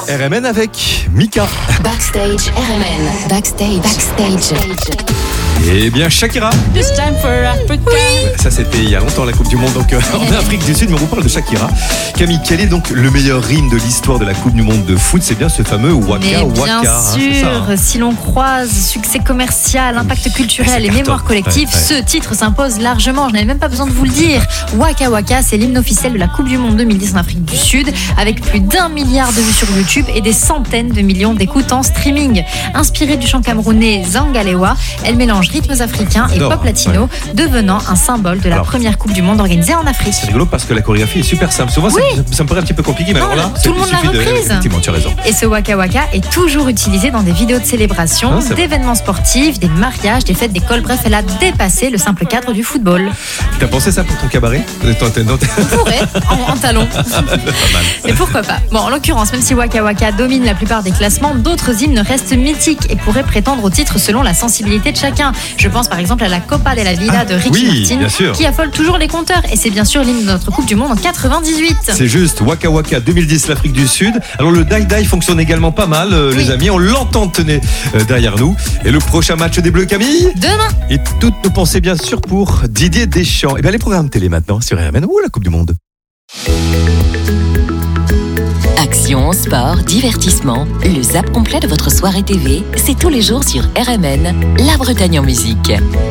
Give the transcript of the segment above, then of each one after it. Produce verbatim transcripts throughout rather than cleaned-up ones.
R M N avec Mika. Backstage R M N. Backstage. Backstage. Eh bien, Shakira. This time for Africa. Oui. Ça, c'était il y a longtemps, la Coupe du Monde, donc euh, en Afrique du Sud, mais on vous parle de Shakira. Camille, quel est donc le meilleur rime de l'histoire de la Coupe du Monde de foot? C'est bien ce fameux Waka Mais Waka. bien hein, sûr, c'est ça, hein. Si l'on croise succès commercial, impact culturel et mémoire collective, ouais, ouais. ce titre s'impose largement. Je n'avais même pas besoin de vous le dire. Waka Waka, c'est l'hymne officiel de la Coupe du Monde deux mille dix en Afrique du Sud, avec plus d'un milliard de vues sur YouTube et des centaines de millions d'écoutes en streaming. Inspirée du chant camerounais Zangalewa, elle mélange rythmes africains et J'adore, pop latino, ouais. devenant un symbole de la Alors, première Coupe du Monde organisée en Afrique. C'est rigolo parce que la chorégraphie est super simple. Souvent, Oui. ça, ça me paraît un petit peu compliqué, mais Non, alors là, tout c'est- le monde il l'a suffit de- reprise. Effectivement, tu as raison. Et ce Waka Waka est toujours utilisé dans des vidéos de célébration, Ah, c'est vrai. d'événements sportifs, des mariages, des fêtes d'école. Bref, elle a dépassé le simple cadre du football. T'as pensé ça pour ton cabaret? Attends, attends, attends. On pourrait, en, en talons. Mais pourquoi pas? Bon, en l'occurrence, même si Waka Waka domine la plupart des classements, d'autres hymnes restent mythiques et pourraient prétendre au titre selon la sensibilité de chacun. Je pense par exemple à la Copa de la Vida Ah, de Ricky oui, Martin, bien sûr. qui affole toujours les compteurs. Et c'est bien sûr l'hymne de notre Coupe du Monde en quatre-vingt-dix-huit. C'est juste, Waka Waka deux mille dix, l'Afrique du Sud. Alors le Die Die fonctionne également pas mal, euh, Oui. les amis. On l'entend, tenez, euh, derrière nous. Et le prochain match des Bleus, Camille? Demain. Et toutes nos pensées, bien sûr, pour Didier Deschamps. Et bien les programmes télé maintenant sur R M N ou la Coupe du Monde. Action, sport, divertissement. Le zap complet de votre soirée T V, c'est tous les jours sur R M N, La Bretagne en musique.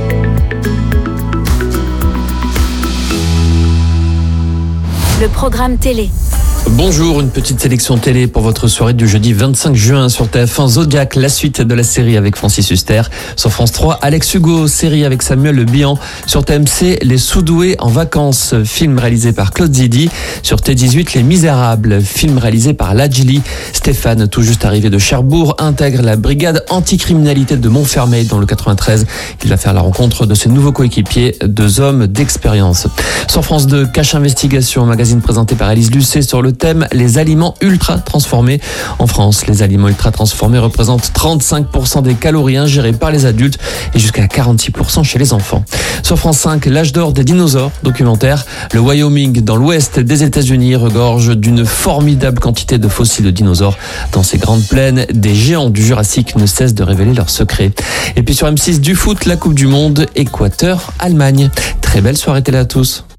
Le programme télé. Bonjour, une petite sélection télé pour votre soirée du jeudi vingt-cinq juin sur T F un. Zodiac, la suite de la série avec Francis Huster. Sur France trois, Alex Hugo, série avec Samuel Le Bihan. Sur T M C, Les Sous-doués en vacances, film réalisé par Claude Zidi. Sur T dix-huit, Les Misérables, film réalisé par Ladjili. Stéphane, tout juste arrivé de Cherbourg, intègre la brigade anticriminalité de Montfermeil dans le quatre-vingt-treize. Il va faire la rencontre de ses nouveaux coéquipiers, deux hommes d'expérience. Sur France deux, Cache Investigation, magazine présenté par Élise Lucet sur le thème les aliments ultra transformés. En France, les aliments ultra transformés représentent trente-cinq pour cent des calories ingérées par les adultes et jusqu'à quarante-six pour cent chez les enfants. Sur France cinq, l'âge d'or des dinosaures, documentaire. Le Wyoming, dans l'ouest des États-Unis, regorge d'une formidable quantité de fossiles de dinosaures. Dans ces grandes plaines, des géants du Jurassique ne cessent de révéler leurs secrets. Et puis sur M six, du foot, la Coupe du Monde, Équateur, Allemagne. Très belle soirée télé à tous.